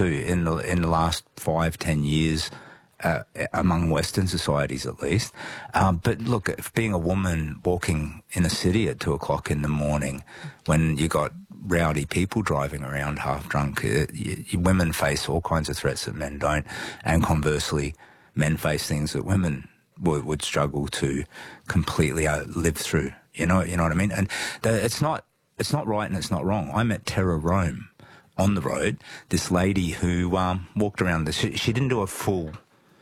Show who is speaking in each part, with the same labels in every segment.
Speaker 1: too in the last 5-10 years. Among Western societies, at least. But look, if being a woman walking in a city at 2 o'clock in the morning, when you got rowdy people driving around half drunk, women face all kinds of threats that men don't, and conversely, men face things that women would struggle to completely live through. You know what I mean? And it's not right and it's not wrong. I met Terra Rome on the road. This lady who walked around. She didn't do a full.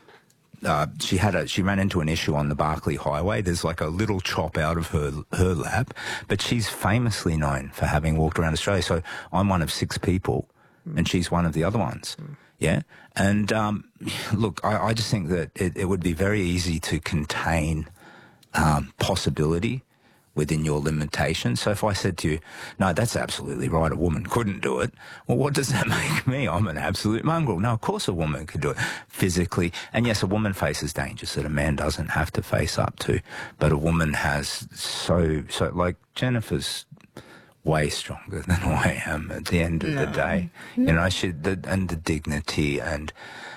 Speaker 1: She ran into an issue on the Barclay Highway. There's like a little chop out of her lap, but she's famously known for having walked around Australia. So I'm one of 6 people, and she's one of the other ones. Yeah, and look, I just think that it would be very easy to contain possibility within your limitations. So if I said to you, no, that's absolutely right, a woman couldn't do it, well, what does that make me? I'm an absolute mongrel. No, of course a woman could do it physically. And yes, a woman faces dangers that a man doesn't have to face up to, but a woman has so like Jennifer's way stronger than I am at the end of the day. You know, and the dignity and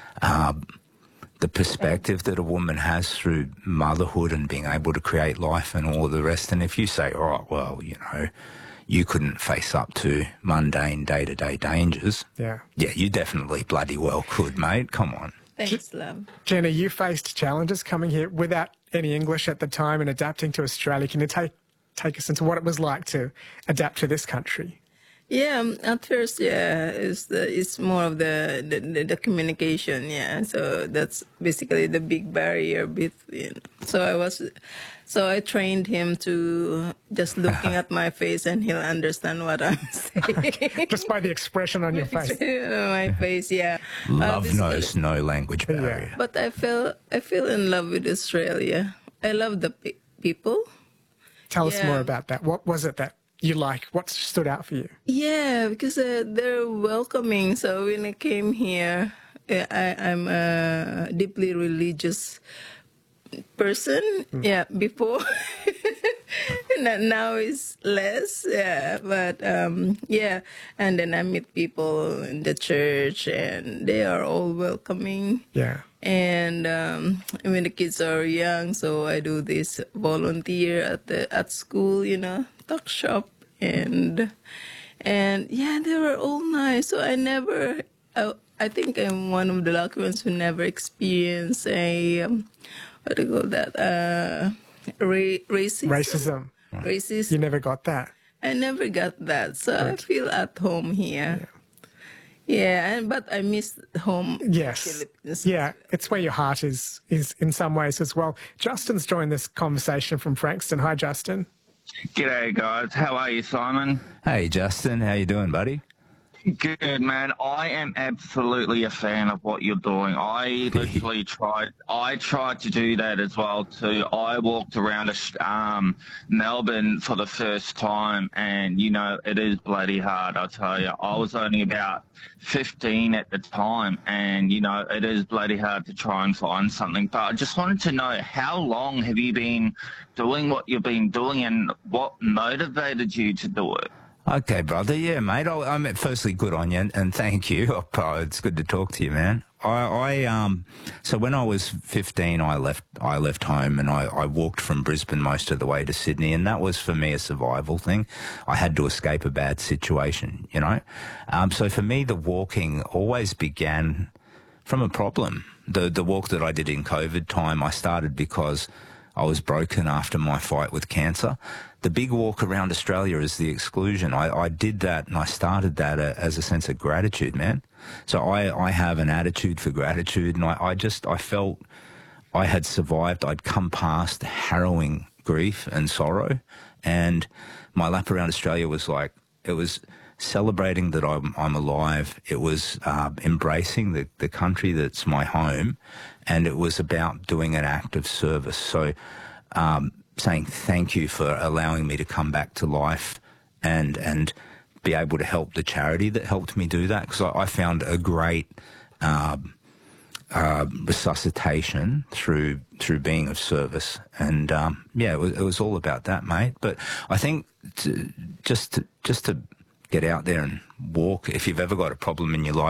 Speaker 1: the perspective that a woman has through motherhood and being able to create life and all the rest. And if you say, oh, well, you know, you couldn't face up to mundane day-to-day dangers. Yeah, you definitely bloody well could, mate. Come on.
Speaker 2: Thanks, love.
Speaker 3: Jenna, you faced challenges coming here without any English at the time and adapting to Australia. Can you take us into what it was like to adapt to this country?
Speaker 2: Yeah, at first, it's more of the communication, so that's basically the big barrier between. So I trained him to just looking at my face and he'll understand what I'm saying.
Speaker 3: Just by the expression on your face.
Speaker 2: My face, yeah.
Speaker 1: Love knows no language barrier.
Speaker 2: Yeah. But I feel in love with Australia. I love the people.
Speaker 3: Tell us more about that. What was it that you like? What stood out for you?
Speaker 2: Yeah, because they're welcoming. So when I came here, I'm a deeply religious person. Yeah, before. Now it's less. Yeah, but yeah. And then I meet people in the church, and they are all welcoming. Yeah. And when the kids are young, so I do this volunteer at school, you know, talk shop. And yeah, they were all nice. So I think I'm one of the lucky ones who never experienced a, what do you call that, racism.
Speaker 3: Racism.
Speaker 2: Racist.
Speaker 3: You never got that?
Speaker 2: I never got that. So I feel at home here. Yeah, but I miss home.
Speaker 3: Yes. Yeah, it's where your heart is in some ways as well. Justin's joined this conversation from Frankston. Hi, Justin.
Speaker 4: G'day, guys. How are you, Simon?
Speaker 1: Hey, Justin. How you doing, buddy?
Speaker 4: Good, man. I am absolutely a fan of what you're doing. I literally tried to do that as well, too. I walked around Melbourne for the first time, and, you know, it is bloody hard, I tell you. I was only about 15 at the time, and, you know, it is bloody hard to try and find something. But I just wanted to know, how long have you been doing what you've been doing, and what motivated you to do it?
Speaker 1: Okay, brother. Yeah, mate. Firstly, good on you, and thank you. Oh, it's good to talk to you, man. So when I was 15, I left home, and I walked from Brisbane most of the way to Sydney, and that was for me a survival thing. I had to escape a bad situation, you know. So for me, the walking always began from a problem. The walk that I did in COVID time, I started because I was broken after my fight with cancer. The big walk around Australia is the exclusion. I did that, and I started that as a sense of gratitude, man. So I have an attitude for gratitude, and I felt I had survived. I'd come past harrowing grief and sorrow, and my lap around Australia was like, it was celebrating that I'm alive. It was embracing the country that's my home, and it was about doing an act of service. So saying thank you for allowing me to come back to life and be able to help the charity that helped me do that, because I found a great resuscitation through being of service. And yeah, it was all about that, mate. But I think just to get out there and walk, if you've ever got a problem in your life,